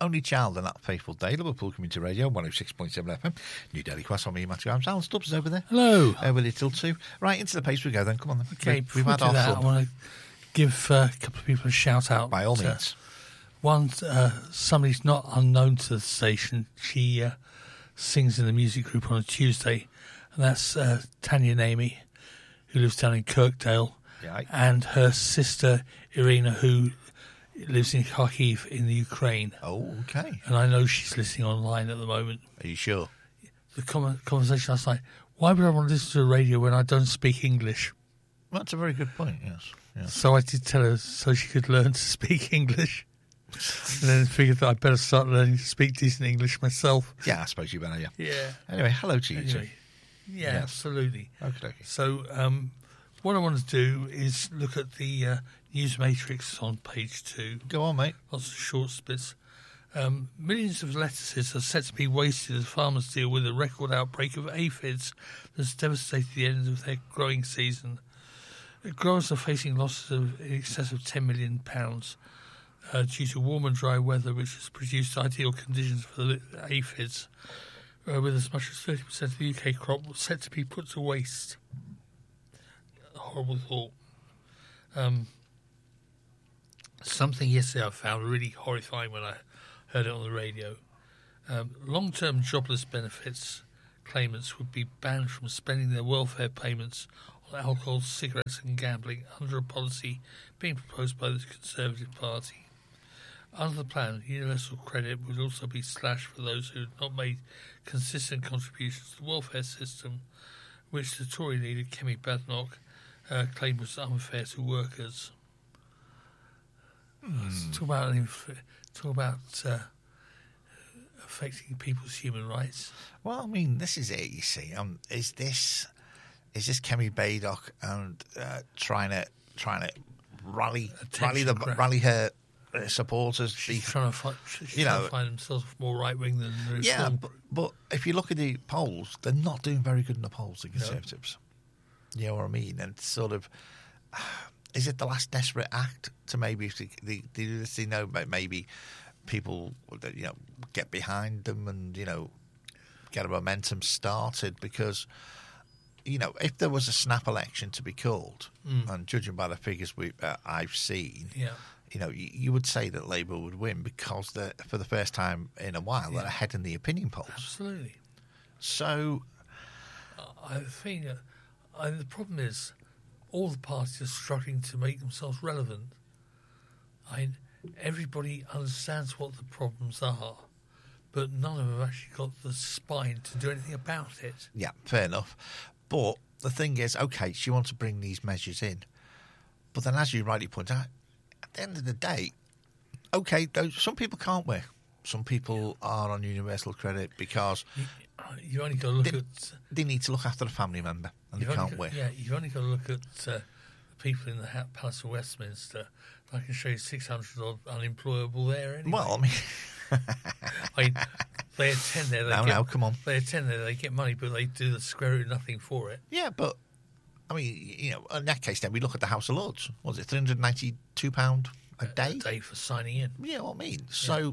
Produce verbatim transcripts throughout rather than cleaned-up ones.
only child on that faithful day. Liverpool Community Radio, one oh six point seven F M. New Delhi Quest on me, Matthew Arms. Alan Stubbs is over there. Hello. Over little too. Right, into the pace we go then. Come on then. Okay, We've had our that, fun. I want to give uh, a couple of people a shout out. By all to, means. One, uh, somebody's not unknown to the station. She uh, sings in the music group on a Tuesday, and that's uh, Tanya Naimi, who lives down in Kirkdale, Yeah. and her sister Irina, who lives in Kharkiv in the Ukraine. Oh, okay. And I know she's listening online at the moment. Are you sure? The com- conversation last night, why would I want to listen to the radio when I don't speak English? Well, that's a very good point, yes. yes. So I did tell her so she could learn to speak English. And then figured that I'd better start learning to speak decent English myself. Yeah, I suppose you better, yeah. Yeah. Anyway, hello to you Anyway, too. yeah, Yes. absolutely. Okay, okay. So um, what I want to do is look at the uh, news matrix on page two. Go on, mate. Lots of short splits. Um, millions of lettuces are set to be wasted as farmers deal with a record outbreak of aphids that's devastated the end of their growing season. Growers are facing losses of in excess of ten million pounds uh, due to warm and dry weather, which has produced ideal conditions for the aphids, uh, with as much as thirty percent of the U K crop set to be put to waste. A horrible thought. Um, something yesterday I found really horrifying when I heard it on the radio. Um, long-term jobless benefits claimants would be banned from spending their welfare payments on alcohol, cigarettes and gambling under a policy being proposed by the Conservative Party. Under the plan, universal credit would also be slashed for those who had not made consistent contributions to the welfare system, which the Tory leader Kemi Badenoch uh, claimed was unfair to workers. Mm. Talk about, talk about uh, affecting people's human rights. Well, I mean, this is it, you see. Um, is this is this Kemi Badenoch and uh, trying to trying to rally rally the grab. rally her uh, supporters? She's be, trying to find, she's you trying know, to find themselves more right wing than the yeah. Reform. But, but if you look at the polls, they're not doing very good in the polls. The Conservatives, no. You know what I mean? And it's sort of. Is it the last desperate act to maybe they, they, they know maybe people you know get behind them and you know get a momentum started? Because you know if there was a snap election to be called, mm. and judging by the figures we uh, I've seen, yeah. you know you, you would say that Labour would win because they're for the first time in a while yeah. they're ahead in the opinion polls. Absolutely. So I think uh, I, the problem is. All the parties are struggling to make themselves relevant. I mean, everybody understands what the problems are, but none of them have actually got the spine to do anything about it. Yeah, fair enough. But the thing is, okay, she wants to bring these measures in. But then, as you rightly point out, at the end of the day, okay, those, some people can't work. Some people are on universal credit because... You, you only got to look they, at... They need to look after a family member and they can't got, work. Yeah, you've only got to look at uh, the people in the Palace of Westminster. I can show you six hundred odd unemployable there anyway. Well, I mean... I mean, they attend there. They no, get, no, come on. They attend there, they get money, but they do the square root nothing for it. Yeah, but, I mean, you know, in that case then, we look at the House of Lords. What was it, three hundred ninety-two pounds a day? A day for signing in. You know what I mean? Yeah. So...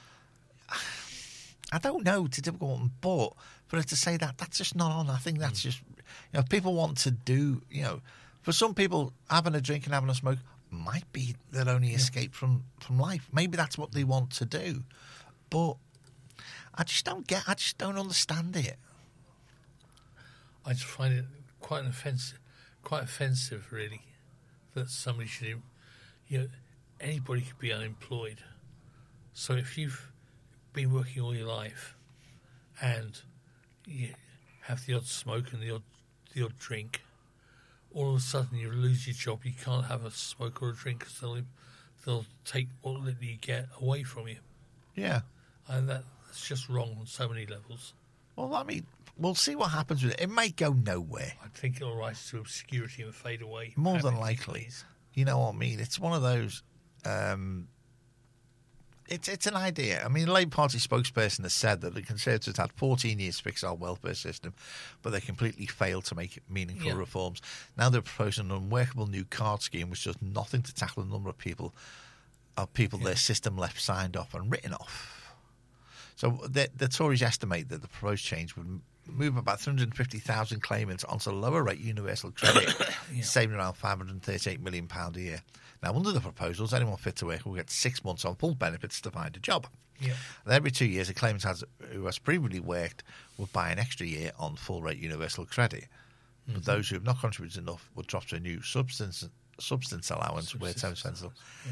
I don't know, it's a difficult one, but for her to say that, that's just not on. I think that's mm. just, you know, if people want to do, you know, for some people, having a drink and having a smoke might be their only yeah. escape from, from life. Maybe that's what they want to do. But I just don't get, I just don't understand it. I just find it quite an offensive, quite offensive, really, that somebody should, you know, anybody could be unemployed. So if you've been working all your life and you have the odd smoke and the odd the odd drink, all of a sudden you lose your job, you can't have a smoke or a drink because they'll, they'll take what little you get away from you. Yeah. And that, that's just wrong on so many levels. Well, I mean, we'll see what happens with it. It may go nowhere. I think it'll rise to obscurity and fade away. More than likely. Please. You know what I mean? It's one of those... Um, It's it's an idea. I mean, the Labour Party spokesperson has said that the Conservatives had fourteen years to fix our welfare system, but they completely failed to make meaningful yeah. reforms. Now they're proposing an unworkable new card scheme which does nothing to tackle the number of people of people yeah. their system left signed off and written off. So the, the Tories estimate that the proposed change would m- move about three hundred fifty thousand claimants onto lower rate universal credit, Yeah. saving around five hundred thirty-eight million pounds a year. Now, under the proposals, anyone fit to work will get six months on full benefits to find a job. Yeah. And every two years, a claimant has, who has previously worked would buy an extra year on full rate universal credit. Mm-hmm. But those who have not contributed enough would drop to a new substance substance allowance where ten percent. Yeah.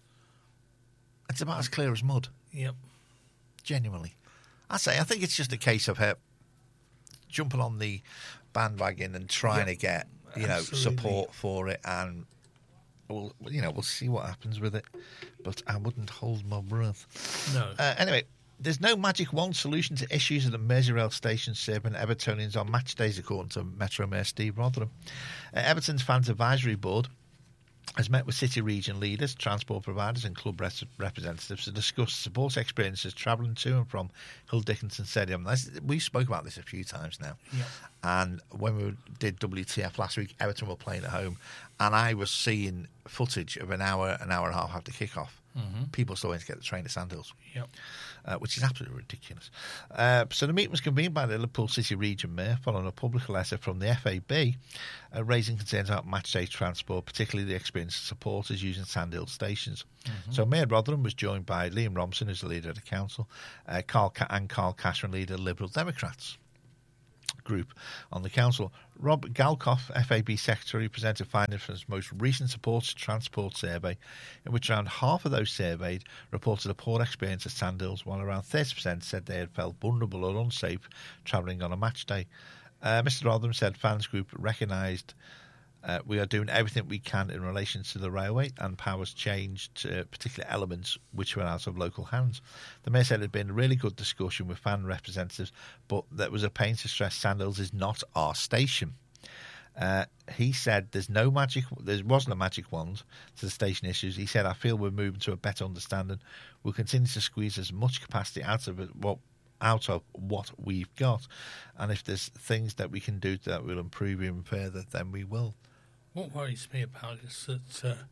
It's about as clear as mud. Yep. Genuinely. I say, I think it's just a case of her jumping on the bandwagon and trying Yep. to get, you know, Absolutely. support for it, and we'll, you know, we'll see what happens with it. But I wouldn't hold my breath. No. Uh, anyway, there's no magic wand solution to issues at the Merseyrail station serving Evertonians on match days, according to Metro Mayor Steve Rotherham. Uh, Everton's Fans Advisory Board has met with city region leaders, transport providers and club res- representatives to discuss support experiences travelling to and from Hill Dickinson Stadium. This, we spoke about this a few times now. Yep. And when we did W T F last week, Everton were playing at home, and I was seeing footage of an hour, an hour and a half after kick-off. Mm-hmm. People still waiting to get the train to Sandhills. Yep. Uh, which is absolutely ridiculous. Uh, so the meeting was convened by the Liverpool City Region Mayor following a public letter from the F A B uh, raising concerns about match-day transport, particularly the experience of supporters using Sandhill stations. Mm-hmm. So Mayor Rotherham was joined by Liam Robson, who's the leader of the council, uh, Carl Ca- and Carl Cashman, leader of the Liberal Democrats group on the council. Rob Galkoff, F A B Secretary, presented findings from his most recent supported transport survey, in which around half of those surveyed reported a poor experience at Sandhills, while around thirty percent said they had felt vulnerable or unsafe travelling on a match day. Uh, Mr Rotherham said fans group recognised Uh, we are doing everything we can in relation to the railway, and powers changed uh, particular elements which were out of local hands. The Mayor said it had been a really good discussion with fan representatives, but there was a pain to stress Sandhills is not our station. Uh, he said there's no magic, there wasn't a magic wand to the station issues. He said, I feel we're moving to a better understanding. We'll continue to squeeze as much capacity out of it, what out of what we've got, and if there's things that we can do that will improve even further, then we will. What worries me about it is that uh,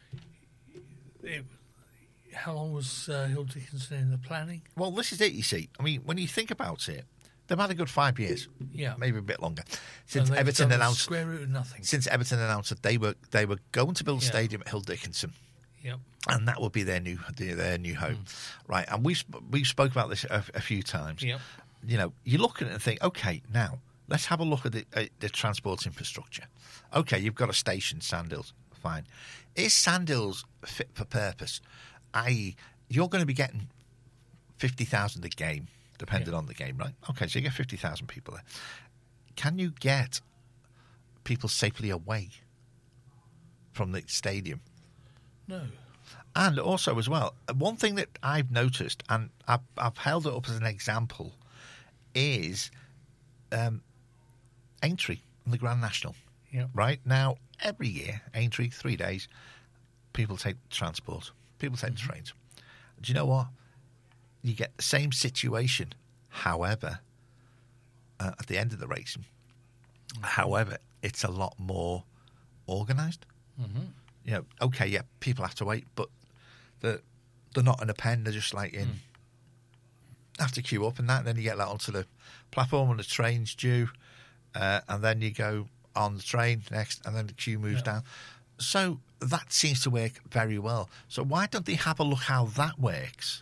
it, how long was uh, Hill Dickinson in the planning? Well, this is it, you see. I mean, when you think about it, they've had a good five years, Yeah. maybe a bit longer, since And they've Everton done a announced square root of nothing. since Everton announced that they were they were going to build a Yeah. stadium at Hill Dickinson. Yep. And that would be their new their, their new home, mm. right? And we we spoke about this a, a few times. Yep. You know, you look at it and think, okay, now let's have a look at the, uh, the transport infrastructure. Okay, you've got a station, Sandhills, fine. Is Sandhills fit for purpose? that is, you're going to be getting fifty thousand a game, depending yeah. on the game, right? Okay, so you get fifty thousand people there. Can you get people safely away from the stadium? No. And also, as well, one thing that I've noticed, and I've, I've held it up as an example, is um, Aintree and the Grand National. Yep. Right? Now, every year, Aintree, three days, people take transport. People take mm-hmm. the trains. Do you know what? You get the same situation. However, uh, at the end of the race, mm-hmm. however, it's a lot more organised. Mm-hmm. You know, okay, yeah, people have to wait, but they're, they're not in a pen. They're just like in, mm. have to queue up and that. And then you get that onto the platform and the train's due. Uh, and then you go on the train next, and then the queue moves yeah. down. So that seems to work very well. So why don't they have a look how that works?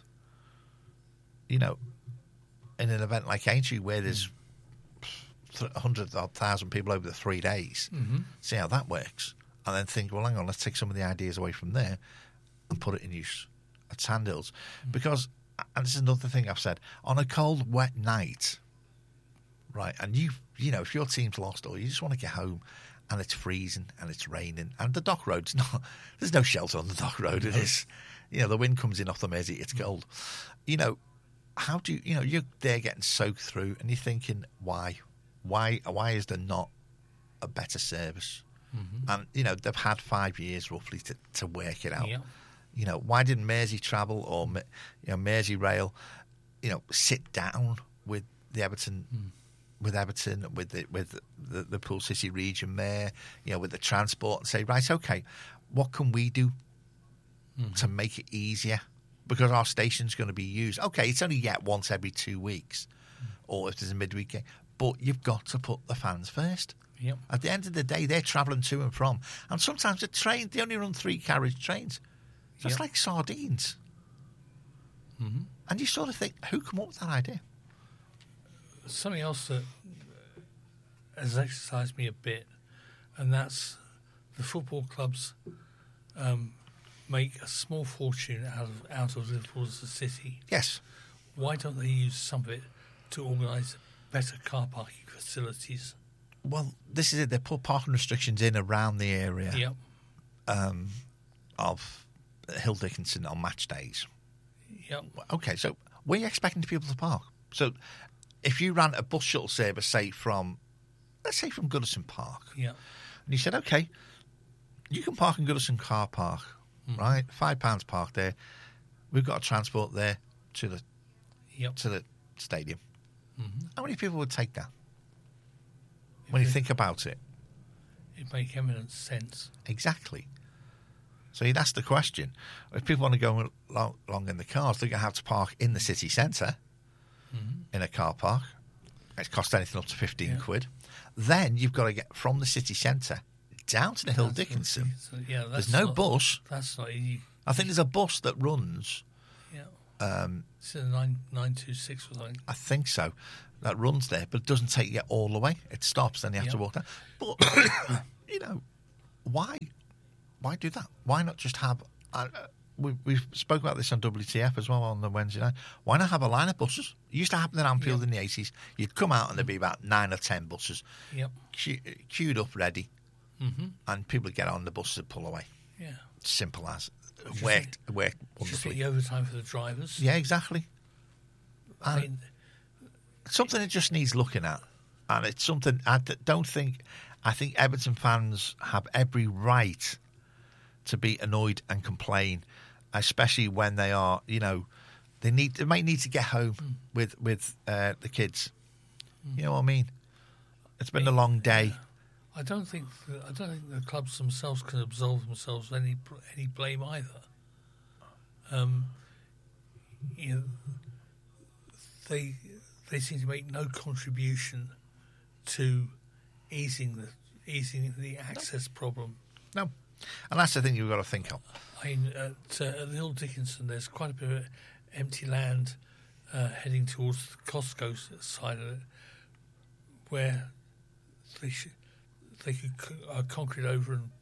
You know, in an event like Aintree where there's mm. one hundred odd thousand people over the three days, mm-hmm. see how that works. And then think, well, hang on, let's take some of the ideas away from there and put it in use at Sandhills. Mm. Because, and this is another thing I've said, on a cold, wet night, right, and you, you know, if your team's lost or you just want to get home and it's freezing and it's raining and the dock road's not, there's no shelter on the dock road. No. It is, you know, the wind comes in off the Mersey, it's cold. You know, how do you, you know, you're there getting soaked through and you're thinking, why? Why, why is there not a better service? Mm-hmm. And, you know, they've had five years roughly to, to work it out. Yeah. You know, why didn't Mersey Travel or, you know, Mersey Rail, you know, sit down with the Everton, mm. with Everton, with the, with the, the, the Poole City Region Mayor, you know, with the transport and say, right, okay, what can we do mm-hmm. to make it easier because our station's going to be used. Okay, it's only yet once every two weeks, mm. or if there's a midweek game. But you've got to put the fans first. Yep. At the end of the day, they're travelling to and from. And sometimes the train, they only run three carriage trains. So yep. it's like sardines. Mm-hmm. And you sort of think, who came up with that idea? Something else that has exercised me a bit, and that's the football clubs um, make a small fortune out of out of Liverpool as a city. Yes. Why don't they use some of it to organise better car parking facilities? Well, this is it. They put parking restrictions in around the area yep. um, of Hill Dickinson on match days. Yep. Okay, so where are you expecting people to park? So if you ran a bus shuttle service, say from, let's say from Goodison Park, yeah, and you said, okay, you can park in Goodison Car Park, mm. right? Five pounds park there. We've got a transport there to the yep. to the stadium. Mm-hmm. How many people would take that? If when you it, think about it, it makes eminent sense. Exactly. So you'd ask the question: if people want to go long, long in the cars, they're going to have to park in the city centre mm-hmm. in a car park. It's cost anything up to fifteen yeah. quid. Then you've got to get from the city centre down to the Hill Dickinson. Yeah, there's no not, bus. That's not easy. I think there's a bus that runs. Yeah. Um, Is it a nine nine two six or something? I think so. That runs there, but it doesn't take you all the way. It stops, then you have yep. to walk down. But you know, why? Why do that? Why not just have? Uh, we we spoke about this on W T F as well on the Wednesday night. Why not have a line of buses? It used to happen in Anfield yep. in the eighties. You'd come out and there'd be about nine or ten buses, yep, que- queued up, ready, mm-hmm. and people would get on the buses and pull away. Yeah, simple as. It worked. It worked wonderfully. Just the overtime for the drivers. Yeah, exactly. I mean, something that just needs looking at, and it's something I don't think. I think Everton fans have every right to be annoyed and complain, especially when they are, you know, they need they might need to get home mm. with with uh, the kids. Mm. You know what I mean? It's been it, a long day. Yeah. I don't think the, I don't think the clubs themselves can absolve themselves of any any blame either. Um, you know, they they seem to make no contribution to easing the easing the access no. problem. No. And that's the thing you've got to think of. I mean, at, uh, at Hill Dickinson, there's quite a bit of empty land uh, heading towards the Costco side of it, where they should, they could uh, concrete over and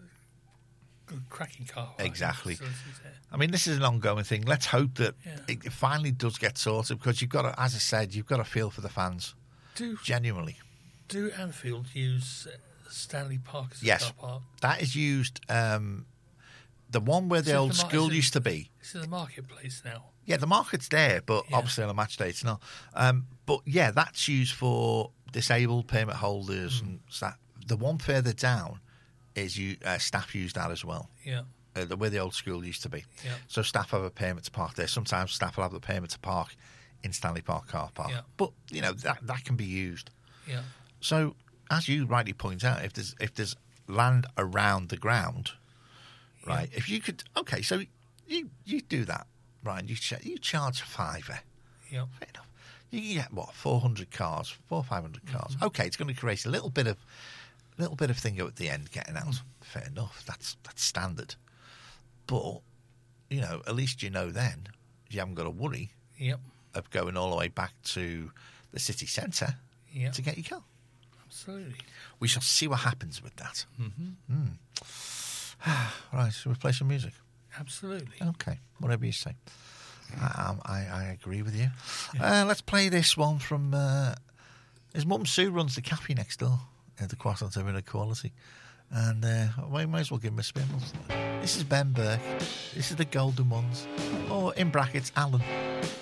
cracking car. Exactly. I mean, this is an ongoing thing. Let's hope that yeah. it finally does get sorted, because you've got to, as I said, you've got to feel for the fans. Do genuinely. Do Anfield use Stanley Park as a yes, car park? That is used. Um, the one where the old the mar- school used to be. This is the marketplace now. Yeah, the market's there, but yeah. obviously on a match day it's not. Um, but yeah, that's used for disabled permit holders mm. and stuff. The one further down is you uh, staff use that as well. Yeah, uh, the, where the old school used to be. Yeah. So staff have a permit to park there. Sometimes staff will have the permit to park in Stanley Park car park. Yeah. But you know that that can be used. Yeah. So, as you rightly point out, if there's if there's land around the ground, right? Yeah. If you could, okay, so you you do that, right? You ch- you charge a fiver. Yeah. Fair enough. You can get what four hundred cars, four or five hundred cars. Mm-hmm. Okay, it's going to create a little bit of little bit of thing at the end getting out. Mm. Fair enough. That's that's standard. But you know, at least you know then you haven't got to worry. Yep. Of going all the way back to the city centre yep. to get your car. Absolutely. We shall see what happens with that. Mm-hmm. Mm. Right, shall we play some music? Absolutely. Okay, whatever you say. Um, I, I agree with you. Yeah. Uh, let's play this one from... Uh, his mum Sue runs the cafe next door at the Croissant of Inequality. And uh, we might as well give him a spin. This is Ben Burke. This is the Golden Ones. Or, in brackets, Alan.